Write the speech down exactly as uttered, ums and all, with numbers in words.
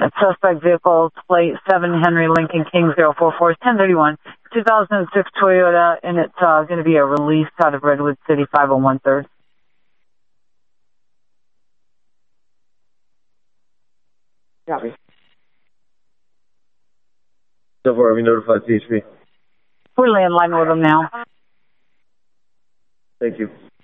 A suspect vehicle, plate seven Henry Lincoln King zero four four ten thirty-one, two thousand six Toyota, and it's uh, going to be a release out of Redwood City five oh one third. Copy. So far, have you notified C H P? We're laying line with them now. Thank you.